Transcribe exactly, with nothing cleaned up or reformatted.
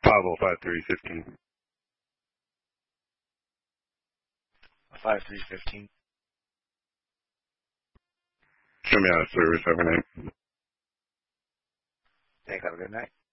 five oh five three fifteen. five three fifteen. Show me out of service. Have a good night. Thanks. Have a good night.